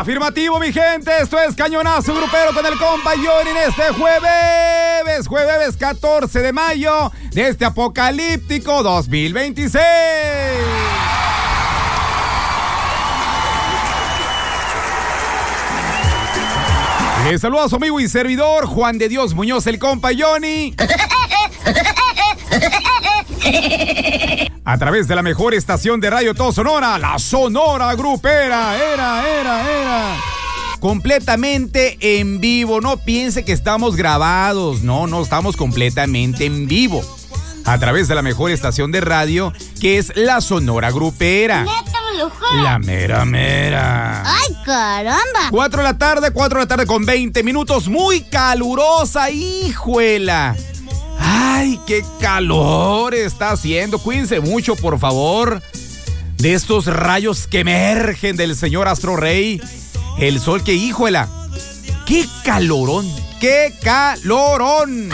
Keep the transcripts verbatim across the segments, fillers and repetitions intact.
Afirmativo, mi gente, esto es Cañonazo Grupero con el compa Johnny en este jueves, jueves catorce de mayo de este apocalíptico dos mil veintiséis. Les saluda a su amigo y servidor Juan de Dios Muñoz, el compa Johnny. A través de la mejor estación de radio todo Sonora, la Sonora Grupera. Era, era, era. Completamente en vivo. No piense que estamos grabados. No, no estamos completamente en vivo. A través de la mejor estación de radio, que es la Sonora Grupera. La mera mera. ¡Ay, caramba! Cuatro de la tarde, cuatro de la tarde con veinte minutos. Muy calurosa, hijuela. ¡Ay, qué calor está haciendo! Cuídense mucho, por favor, de estos rayos que emergen del señor Astro Rey. El sol que, hijuela. ¡Qué calorón! ¡Qué calorón!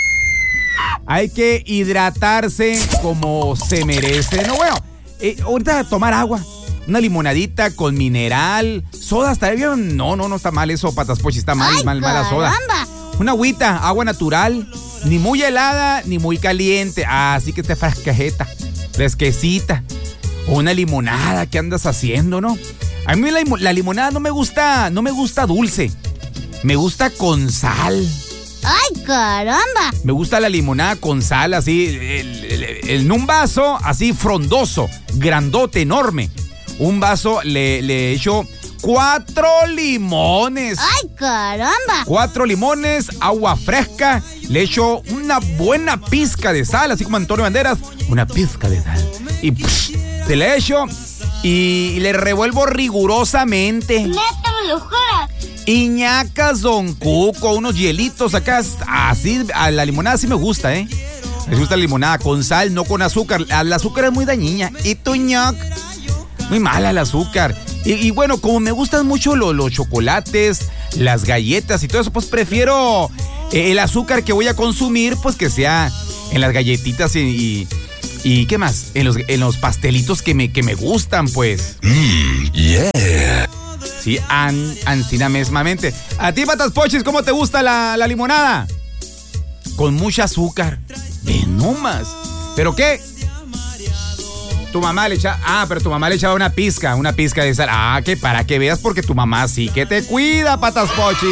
Hay que hidratarse como se merece. No, bueno, eh, ahorita tomar agua. Una limonadita con mineral. Soda, ¿está bien? No, no, no está mal eso, patas pochis. Está mal, Ay, mal, mala soda. Una agüita, agua natural. Ni muy helada, ni muy caliente. Ah, así que esté fresquejeta, fresquecita. O una limonada, ¿qué andas haciendo, no? A mí la, la limonada no me gusta, no me gusta dulce. Me gusta con sal. ¡Ay, caramba! Me gusta la limonada con sal, así, el, el, el, en un vaso así frondoso, grandote, enorme. Un vaso le, le echo cuatro limones. ¡Ay, caramba! Cuatro limones, agua fresca, le echo una buena pizca de sal, así como Antonio Banderas, una pizca de sal. Y psh, se le echo y, y le revuelvo rigurosamente. ¡Neta, me lo juras! Iñacas, Don Cuco, unos hielitos acá, así, a la limonada sí me gusta, ¿eh? Me gusta la limonada con sal, no con azúcar. El azúcar es muy dañina. Y tu ñac, muy mala el azúcar. Y, y bueno, como me gustan mucho lo, los chocolates, las galletas y todo eso, pues prefiero eh, el azúcar que voy a consumir, pues que sea en las galletitas y, y, y ¿qué más? En los, en los pastelitos que me, que me gustan, pues. Mmm, yeah. Sí, an, ansina mesmamente. A ti, patas pochis, ¿cómo te gusta la, la limonada? Con mucha azúcar. Ve nomás. ¿Pero qué? Tu mamá le echaba... Ah, pero tu mamá le echaba una pizca, una pizca de sal. Ah, que para que veas, porque tu mamá sí que te cuida, patas pochis.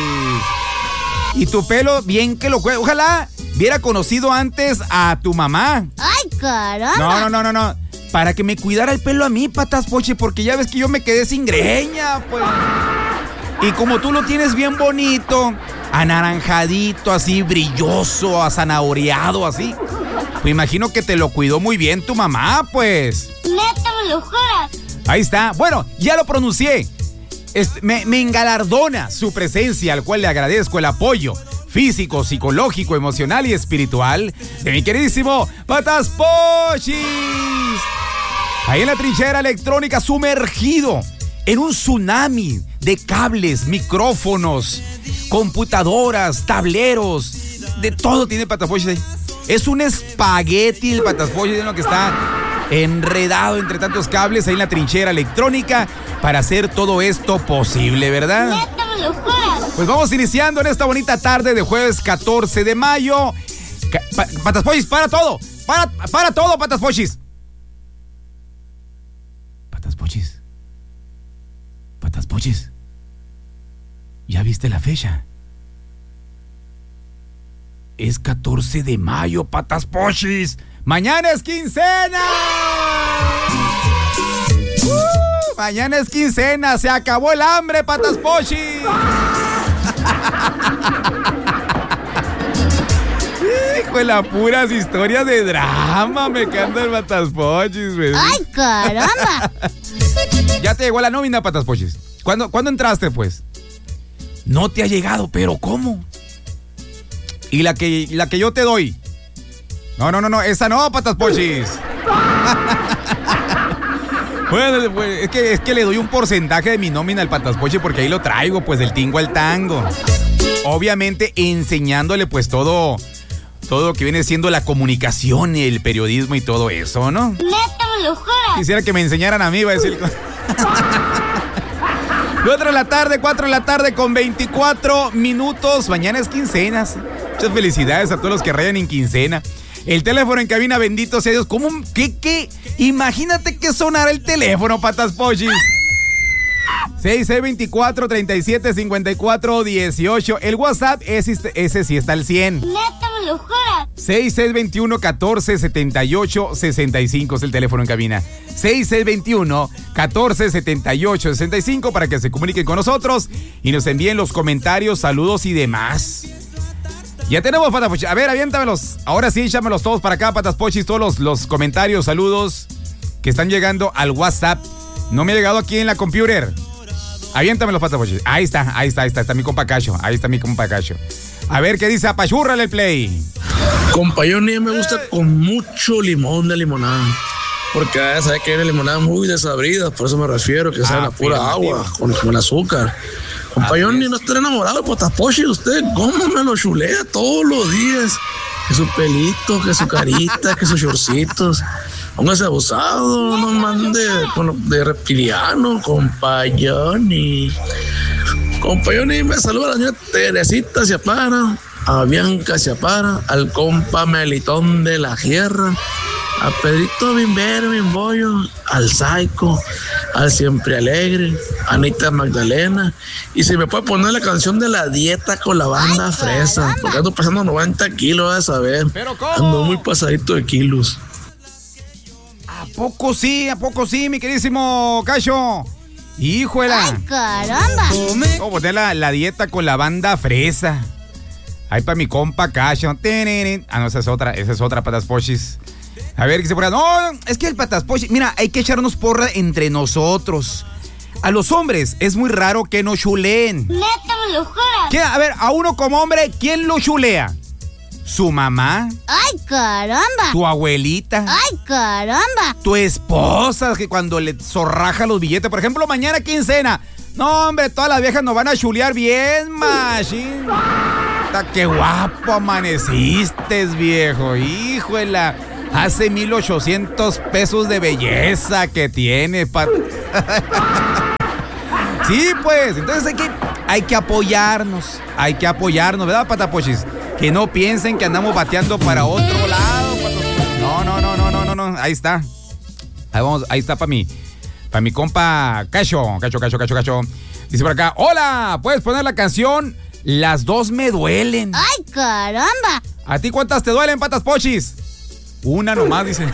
Y tu pelo, bien que lo cuida. Ojalá hubiera conocido antes a tu mamá. ¡Ay, caramba! No, no, no, no, no. Para que me cuidara el pelo a mí, patas pochis, porque ya ves que yo me quedé sin greña, pues. Y como tú lo tienes bien bonito, anaranjadito, así, brilloso, azanahoreado, así. Pues imagino que te lo cuidó muy bien tu mamá, pues. ¡Neta, me lo juras! Ahí está. Bueno, ya lo pronuncié. Este, me, me engalardona su presencia, al cual le agradezco el apoyo físico, psicológico, emocional y espiritual de mi queridísimo Patas Pochis. Ahí en la trinchera electrónica, sumergido en un tsunami de cables, micrófonos, computadoras, tableros, de todo tiene Patas Pochis ahí. Es un espagueti el Patas Pochis, en lo que está enredado entre tantos cables ahí en la trinchera electrónica para hacer todo esto posible, ¿verdad? ¡Neta, me lo juras! Pues vamos iniciando en esta bonita tarde de jueves catorce de mayo. Pa- Patas Pochis, para todo. Para, para todo, Patas Pochis. Patas Pochis. Patas Pochis. ¿Ya viste la fecha? Es catorce de mayo, Patas Pochis. Mañana es quincena. Uh, mañana es quincena. Se acabó el hambre, Patas Pochis. Hijo de la puras historias de drama. Me canta el Patas Pochis, güey. ¡Ay, caramba! Ya te llegó la nómina, Patas Pochis. ¿Cuándo, ¿Cuándo entraste, pues? No te ha llegado, pero ¿cómo? Y la que, la que yo te doy. No, no, no, no, esa no, Patas Pochis. Bueno, pues, es que, es que le doy un porcentaje de mi nómina al Patas Pochis porque ahí lo traigo, pues, del tingo al tango. Obviamente enseñándole, pues, todo, todo lo que viene siendo la comunicación y el periodismo y todo eso, ¿no? ¡Neta, me lo juras! Quisiera que me enseñaran a mí, va a decir. cuatro de la tarde, cuatro de la tarde con veinticuatro minutos. Mañana es quincena. Muchas felicidades a todos los que rayan en quincena. El teléfono en cabina, bendito sea Dios. ¿Cómo? ¿Qué? ¿Qué? Imagínate que sonara el teléfono, patas pochis. seis seis veinticuatro, treinta y siete, cincuenta y cuatro, dieciocho. El WhatsApp, ese, ese sí está al cien. Neta, me lo juras. seis seis veintiuno, catorce, setenta y ocho, sesenta y cinco es el teléfono en cabina. seis seis veintiuno, catorce, setenta y ocho, sesenta y cinco para que se comuniquen con nosotros y nos envíen los comentarios, saludos y demás. Ya tenemos, patas pochis. A ver, aviéntamelos. Ahora sí, échamelos todos para acá, patas pochis. Todos los, los comentarios, saludos que están llegando al WhatsApp. No me ha llegado aquí en la computer. Aviéntamelos, patas pochis. Ahí está, ahí está, ahí está. Está mi compa Cacho. Ahí está mi compa Cacho. A ver qué dice. Apachúrrale el play. Compa, yo ni me gusta con mucho limón de limonada. Porque sabe que hay limonada muy desabrida. Por eso me refiero que sea Ah, la pura afirmativo. agua con, con azúcar. Compa, yo ni no estoy enamorado de patas pochis. Usted, ¿cómo me lo chulea todos los días? Que su pelito, que su carita, que sus shortcitos. Póngase abusado, no mande con- de reptiliano, compa Johnny. Compa Johnny, me saluda a la señora Teresita Ciapara, a Bianca Ciapara, al compa Melitón de la Sierra, a Pedrito Bimbero, Bimbollo, al Saico, al Siempre Alegre, a Anita Magdalena. Y si me puede poner la canción de la dieta con la banda Ay, Fresa, caramba. porque ando pasando noventa kilos, vas a saber. ¿Pero cómo? Ando muy pasadito de kilos. ¿A poco sí? ¿A poco sí, mi queridísimo Cacho? Híjuela. Ay, caramba. Voy a poner la, la dieta con la banda Fresa. Ahí para mi compa Cacho. Tenenen. Ah, no, esa es otra, esa es otra, patas pochis. A ver, ¿qué se por ahí? No, es que el patas pochis, mira, hay que echarnos porra entre nosotros. A los hombres es muy raro que nos chuleen. Neta, me lo juras. ¿Qué? A ver, a uno como hombre, ¿quién lo chulea? ¿Su mamá? Ay, caramba. ¿Tu abuelita? Ay, caramba. Tu esposa, que cuando le zorraja los billetes, por ejemplo, mañana quincena. No, hombre, todas las viejas nos van a chulear bien, machín. Ta, qué guapo amaneciste, viejo. Híjola. Hace mil ochocientos pesos de belleza que tiene, pat. Sí, pues, entonces hay que, hay que apoyarnos. Hay que apoyarnos, ¿verdad, patapochis? Que no piensen que andamos bateando para otro lado. pato- No, no, no, no, no, no, no. Ahí está. Ahí vamos, ahí está para mi, para mi compa Cacho, Cacho, Cacho, Cacho, Cacho. Dice por acá, hola, ¿puedes poner la canción Las dos me duelen? Ay, caramba. ¿A ti cuántas te duelen, patas pochis? Una nomás, dice.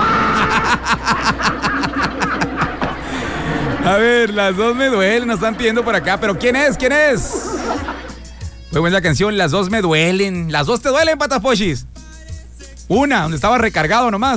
A ver, las dos me duelen, nos están pidiendo por acá, pero ¿quién es? ¿Quién es? Muy buena la canción, Las dos me duelen. ¿Las dos te duelen, patas pochis? Una, donde estaba recargado nomás.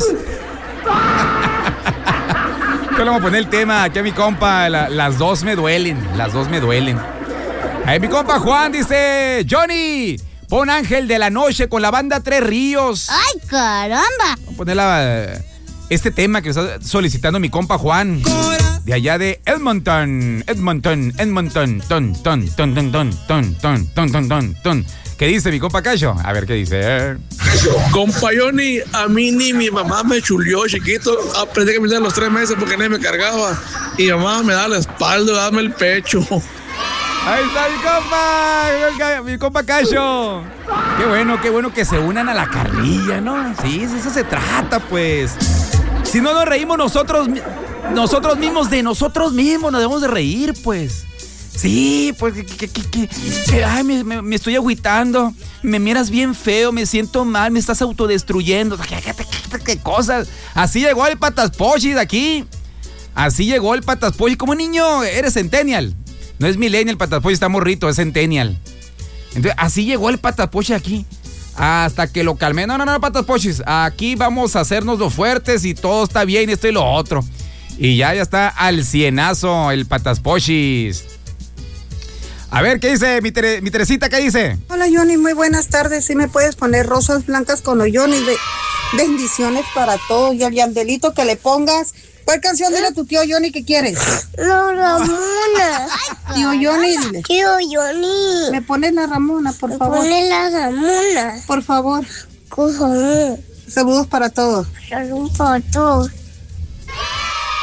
Yo le vamos a poner el tema aquí a mi compa, la- las dos me duelen, las dos me duelen. Ahí mi compa Juan dice, Johnny, pon Ángel de la Noche con la banda Tres Ríos. Ay, caramba. Vamos a poner la- este tema que está solicitando mi compa Juan. De allá de Edmonton, Edmonton, Edmonton, ton, ton, ton, ton, ton, ton, ton, ton, ton, ton, ton. ¿Qué dice mi compa Cacho? A ver qué dice. Compa Johnny, a mí ni mi mamá me chuleó chiquito. Aprendí que me hicieron los tres meses porque nadie me cargaba. Y mi mamá me daba la espalda, dame el pecho. Ahí está mi compa, mi compa Cacho. Qué bueno, qué bueno que se unan a la carrilla, ¿no? Sí, de eso se trata, pues. Si no nos reímos nosotros, mi- nosotros mismos, de nosotros mismos nos debemos de reír, pues. Sí, pues, que, que, que, que- que- ay, me, me- me estoy agüitando, me miras bien feo, me siento mal, me estás autodestruyendo, qué, qué- qué- qué cosas. Así llegó el patas pochis aquí, así llegó el patas pochis, como niño, eres centennial, no es millennial, patas pochis está morrito, es centennial. Entonces, así llegó el patas pochis aquí, hasta que lo calmé. No, no, no, patas pochis, aquí vamos a hacernos los fuertes y todo está bien, esto y lo otro. Y ya, ya está al cienazo el patas pochis. A ver, ¿qué dice mi, Tere- mi Teresita? ¿Qué dice? Hola Johnny, muy buenas tardes. ¿Sí me puedes poner rosas blancas con hoyones? De bendiciones para todos. Y el yandelito que le pongas. ¿Cuál canción dile a tu tío Johnny que quieres? La Ramona. Tío Johnny, dile. Tío Johnny. Me pones la Ramona, por favor. Pone la Ramona. Por favor. Cojo. Saludos para todos. Salud para todos.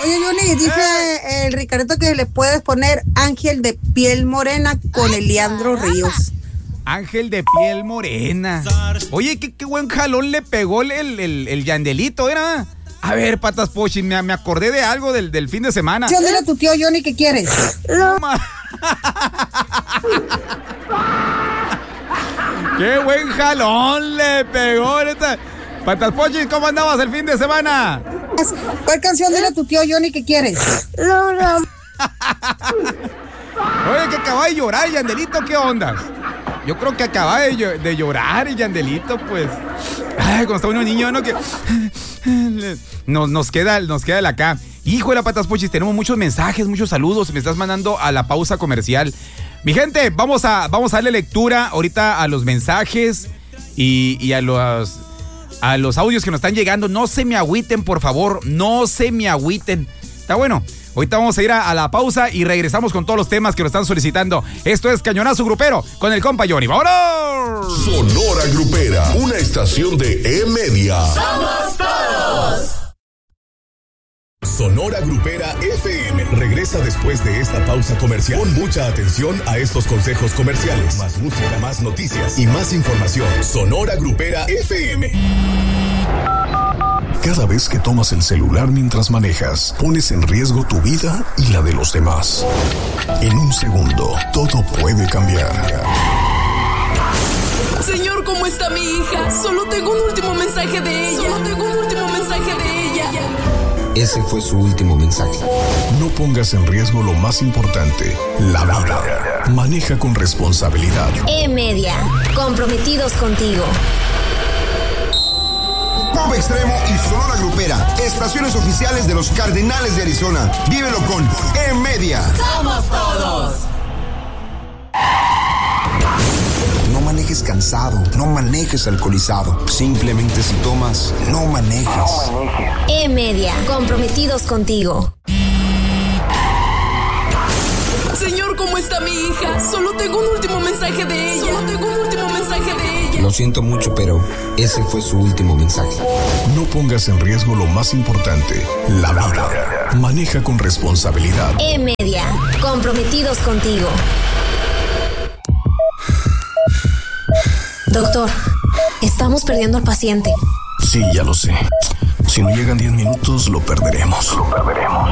Oye, Johnny, dice el Ricardo que le puedes poner Ángel de piel morena con Eliandro Ríos. Ángel de piel morena. Oye, qué, qué buen jalón le pegó el, el, el Yandelito, ¿era? A ver, patas pochis, me, me acordé de algo del, del fin de semana. ¿Qué onda tu tío Johnny? ¿Qué quieres? No. ¡Qué buen jalón le pegó! Esta. Patas pochis, ¿cómo andabas el fin de semana? ¿Cuál canción de tu tío Johnny que quieres? No, no. Oye, que acaba de llorar, Yandelito, ¿qué onda? Yo creo que acaba de, de llorar el Yandelito, pues. Ay, cuando está uno niño, ¿no? Que nos, nos queda, nos queda el acá. Hijo de la patas pochis, tenemos muchos mensajes, muchos saludos. Me estás mandando a la pausa comercial. Mi gente, vamos a, vamos a darle lectura ahorita a los mensajes y, y a los, a los audios que nos están llegando. No se me agüiten, por favor. No se me agüiten. Está bueno. Ahorita vamos a ir a, a la pausa y regresamos con todos los temas que nos están solicitando. Esto es Cañonazo Grupero con el compa Johnny. ¡Vámonos! Sonora Grupera, una estación de E-Media. ¡Somos todos! Sonora Grupera F M regresa después de esta pausa comercial. Pon mucha atención a estos consejos comerciales. Más música, más noticias y más información. Sonora Grupera F M. Cada vez que tomas el celular mientras manejas, pones en riesgo tu vida y la de los demás. En un segundo, todo puede cambiar. Señor, ¿cómo está mi hija? Solo tengo un último mensaje de ella. Solo tengo un último mensaje de ella. Ese fue su último mensaje. No pongas en riesgo lo más importante, la vida. Maneja con responsabilidad. E-Media, comprometidos contigo. Pop Extremo y Sonora Grupera, estaciones oficiales de los Cardenales de Arizona. Vívelo con E-Media. ¡Somos todos! No manejes cansado, no manejes alcoholizado. Simplemente si tomas, no manejes. E-Media, comprometidos contigo. Señor, ¿cómo está mi hija? Solo tengo un último mensaje de ella. Solo tengo un último mensaje de ella. Lo siento mucho, pero ese fue su último mensaje. No pongas en riesgo lo más importante, la vida. Maneja con responsabilidad. E-Media, comprometidos contigo. Doctor, estamos perdiendo al paciente. Sí, ya lo sé. Si no llegan diez minutos, lo perderemos. Lo perderemos.